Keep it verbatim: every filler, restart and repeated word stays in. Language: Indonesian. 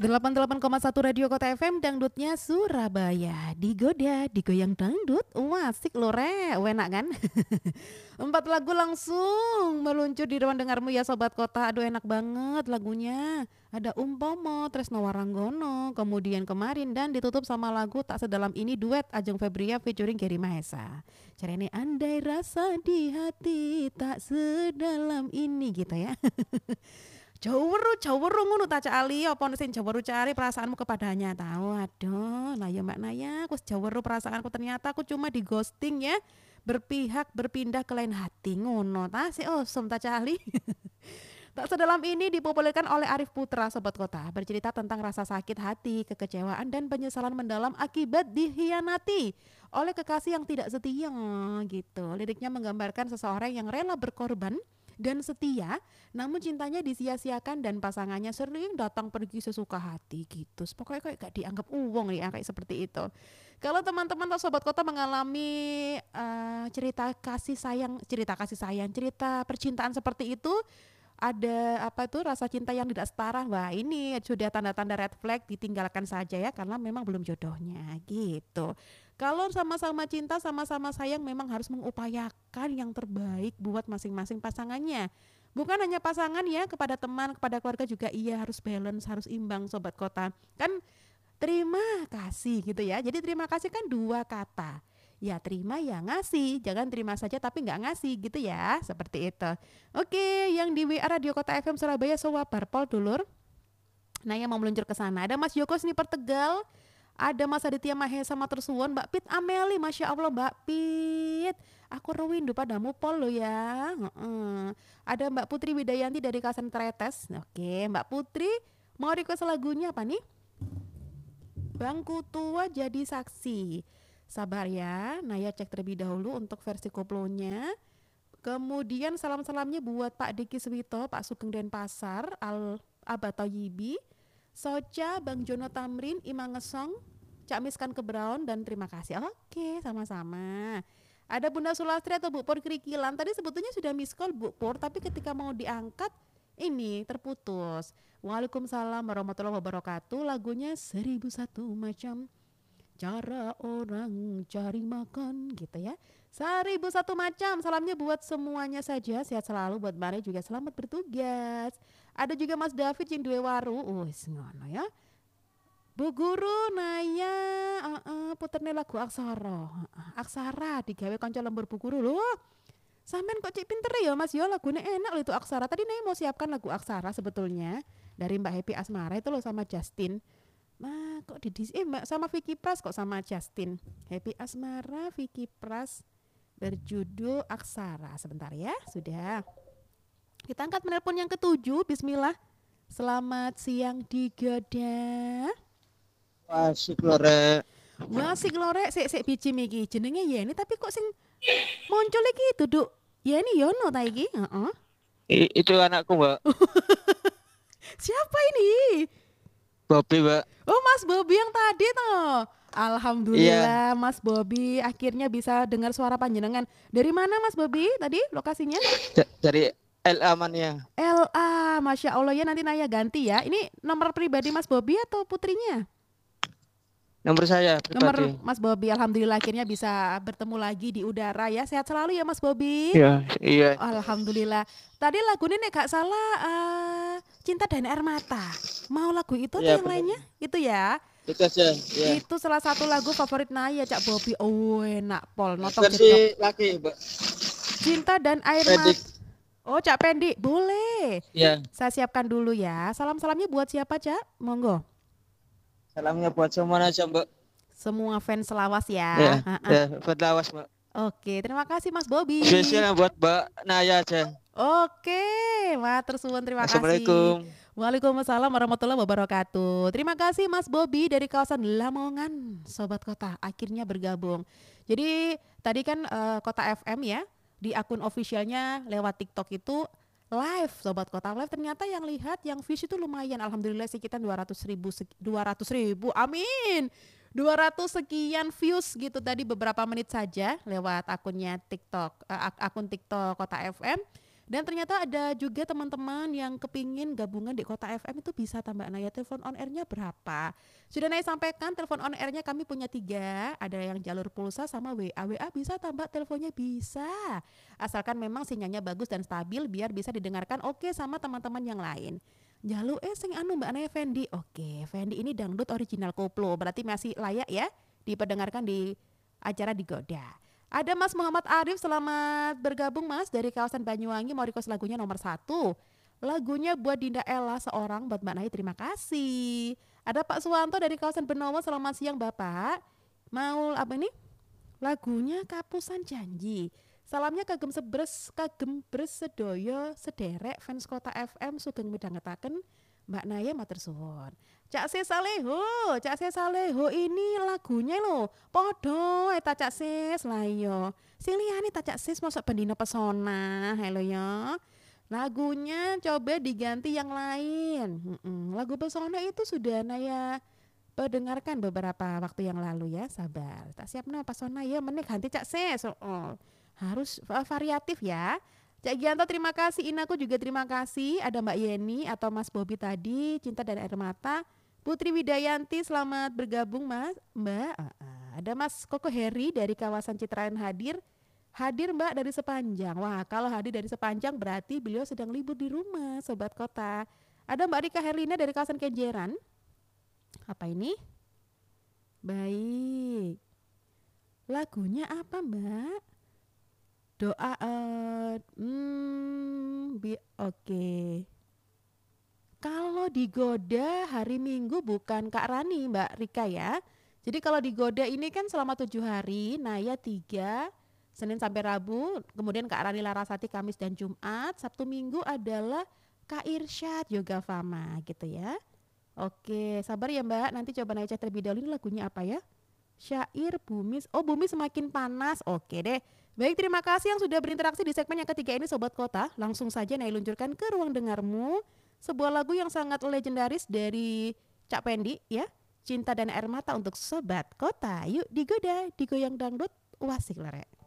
delapan puluh delapan koma satu Radio Kota F M dangdutnya Surabaya. Digoda, digoyang dangdut. Wah, asik loh re, enak kan? Empat lagu langsung meluncur di ruang dengarmu ya Sobat Kota. Aduh enak banget lagunya. Ada Umpomo, Tresno Waranggono, kemudian kemarin dan ditutup sama lagu Tak Sedalam Ini duet Ajeng Febria featuring Geri Mahesa. Caranya andai rasa di hati tak sedalam ini gitu ya. Jaweru, jaweru ngono ta Cak Ali, apa sing jaweru cari perasaanmu kepadanya tahu. Aduh, nah ya Mbak Naya, aku jaweru perasaanku ternyata aku cuma di ghosting ya. Berpihak berpindah ke lain hati ngono ta si awesome ta Cak Ali. Tak Sedalam Ini dipopulerkan oleh Arif Putra Sobat Kota, bercerita tentang rasa sakit hati, kekecewaan dan penyesalan mendalam akibat dikhianati oleh kekasih yang tidak setia gitu. Liriknya menggambarkan seseorang yang rela berkorban dan setia, namun cintanya disia-siakan dan pasangannya sering datang pergi sesuka hati gitu. Pokoknya kayak gak dianggap uang ya kayak seperti itu. Kalau teman-teman atau Sobat Kota mengalami uh, cerita kasih sayang, cerita kasih sayang, cerita percintaan seperti itu, ada apa itu rasa cinta yang tidak setara, wah ini sudah tanda-tanda red flag, ditinggalkan saja ya karena memang belum jodohnya gitu. Kalau sama-sama cinta, sama-sama sayang memang harus mengupayakan yang terbaik buat masing-masing pasangannya. Bukan hanya pasangan ya, kepada teman, kepada keluarga juga iya harus balance, harus imbang Sobat Kota. Kan terima kasih gitu ya. Jadi terima kasih kan dua kata. Ya terima ya ngasih, jangan terima saja tapi nggak ngasih gitu ya, seperti itu. Oke, yang di W A Radio Kota F M Surabaya Sowa Parpol dulur. Nah yang mau meluncur ke sana ada Mas Joko Sniper Tegal, ada Mas Aditya Mahesa Matur Suwon, Mbak Pit Ameli, Masya Allah Mbak Pit. Aku rindu padamu pol lo ya. Heeh. Ada Mbak Putri Widayanti dari Kasen Tretes. Oke, Mbak Putri mau request lagunya apa nih? Bangku Tua Jadi Saksi. Sabar ya, Naya cek terlebih dahulu untuk versi koplonya. Kemudian salam-salamnya buat Pak Diki Swito, Pak Sugeng Denpasar, Al Abata Yibi, Soca, Bang Jono Tamrin, Imang Ngesong, Cak Miskan Kebraun, dan terima kasih. Oke, sama-sama. Ada Bunda Sulastri atau Bu Pur Kerikilan. Tadi sebetulnya sudah miss call Bu Pur, tapi ketika mau diangkat ini terputus. Waalaikumsalam warahmatullahi wabarakatuh. Lagunya Seribu Satu Macam Cara Orang Cari Makan gitu ya. Seribu satu macam. Salamnya buat semuanya saja. Sehat selalu buat Mari juga selamat bertugas. Ada juga Mas David yang dua waru. Oh, ngono ya. Bu Guru Naya uh, uh, puternya lagu Aksara. Uh, Aksara digawe kanca lembur Bu Guru loh. Sampean kok cik pinter ya Mas yo, lagunya enak loh itu Aksara. Tadi Naya mau siapkan lagu Aksara sebetulnya dari Mbak Happy Asmara itu loh sama Justin. Nah kok di eh mbak sama Vicky Pras kok sama Justin. Happy Asmara, Vicky Pras berjudul Aksara. Sebentar ya, sudah. Kita angkat menelpon yang ketujuh. Bismillah. Selamat siang Digoda. Masih lore. Masih lore, sik sik biji iki jenenge ya ini tapi kok sing muncul iki duduk. Ya ini Yono ta iki? Heeh. I- itu anakku, Mbak. Siapa ini? Bobby, Mbak. Oh Mas Bobby yang tadi toh. Alhamdulillah Iya. Mas Bobby akhirnya bisa dengar suara panjenengan. Dari mana Mas Bobby tadi lokasinya? D- dari L A Mania. L A, Masya Allah ya nanti Naya ganti ya. Ini nomor pribadi Mas Bobby atau putrinya? Nomor saya pribadi. Nomor Mas Bobby, Alhamdulillah akhirnya bisa bertemu lagi di udara ya. Sehat selalu ya Mas Bobby. Iya, iya. Alhamdulillah. Tadi lagu ini nek gak salah uh, Cinta dan Air Mata. Mau lagu itu atau Iya, yang bener. lainnya? Itu ya. Itu aja. Iya. Itu salah satu lagu favorit Naya Cak Bobby. Oh enak pol notok jedok. Versi laki, Mbak. Cinta dan Air Pedik. Mata. Oh Cak Pendi, boleh. Iya. Saya siapkan dulu ya. Salam-salamnya buat siapa Cak? Monggo. Salamnya buat semua aja, Mbak. Semua fans Lawas ya. Iya. Ha-ha. Ya, buat lawas, Mbak. Oke, terima kasih Mas Bobby. Spesial buat Mbak Naya aja. Oke, matur suwun terima kasih. Assalamualaikum. Waalaikumsalam warahmatullahi wabarakatuh. Terima kasih Mas Bobby dari kawasan Lamongan, Sobat Kota. Akhirnya bergabung. Jadi tadi kan uh, Kota F M ya, di akun officialnya lewat TikTok itu live Sobat Kota live, ternyata yang lihat yang views itu lumayan, alhamdulillah sekitar dua ratus ribu, dua ratus ribu, amin, dua ratus sekian views gitu tadi beberapa menit saja lewat akunnya TikTok, uh, akun TikTok Kota F M. Dan ternyata ada juga teman-teman yang kepingin gabungan di Kota F M itu bisa tambah Naya. Telepon on airnya berapa? Sudah Naya sampaikan telepon on airnya kami punya tiga. Ada yang jalur pulsa sama W A. W A bisa tambah teleponnya bisa. Asalkan memang sinyalnya bagus dan stabil biar bisa didengarkan oke sama teman-teman yang lain. Jalur eh sing anu Mbak Naya Fendi. Oke, Fendi ini dangdut original koplo. Berarti masih layak ya diperdengarkan di acara Digoda. Ada Mas Muhammad Arif, selamat bergabung Mas dari kawasan Banyuwangi, mau request lagunya nomor satu. Lagunya buat Dinda Ella seorang, buat Mbak Nahi terima kasih. Ada Pak Suwanto dari kawasan Benowo, selamat siang Bapak. Mau apa ini? Lagunya Kapusan Janji. Salamnya kagem sebres, kagem bres sedoyo, sederek fans Kota F M sugeng midhangetaken Mbak Naya matur suwun. Cak Se Saleho, Cak Se Saleho ini lagunya loh. Podo eta Cak Sis lah yo. Sing liyane ta Cak Sis masuk Bendina Pesona. Halo ya. Lagunya coba diganti yang lain. Mm-mm. Lagu Pesona itu sudah Naya pendengarkan beberapa waktu yang lalu ya. Sabar. Tak siap no Pesona ya menik ganti Cak Sis. Oh, harus variatif ya. Cak Gianto terima kasih, Inaku juga terima kasih. Ada Mbak Yeni atau Mas Bobi tadi, Cinta dan Air Mata. Putri Widayanti selamat bergabung Mas, Mbak. Uh, uh. Ada Mas Koko Heri dari kawasan Citrayan hadir. Hadir Mbak dari Sepanjang. Wah kalau hadir dari Sepanjang berarti beliau sedang libur di rumah Sobat Kota. Ada Mbak Rika Herlina dari kawasan Kenjeran. Apa ini? Baik. Lagunya apa Mbak? Doa uh, hmm, oke okay. Kalau digoda hari Minggu bukan Kak Rani Mbak Rika ya. Jadi kalau digoda ini kan selama tujuh hari, Naya tiga, Senin sampai Rabu, kemudian Kak Rani Larasati Kamis dan Jumat, Sabtu Minggu adalah Kak Irsyad Yoga Fama gitu ya. Oke sabar ya Mbak, nanti coba Naya cek terlebih dahulu ini lagunya apa ya. Syair Bumi, oh Bumi Semakin Panas, oke deh. Baik, terima kasih yang sudah berinteraksi di segmen yang ketiga ini Sobat Kota. Langsung saja Naya luncurkan ke ruang dengarmu sebuah lagu yang sangat legendaris dari Cak Pendi ya, Cinta dan Air Mata untuk Sobat Kota. Yuk digoda, digoyang dangdut, wasik lere.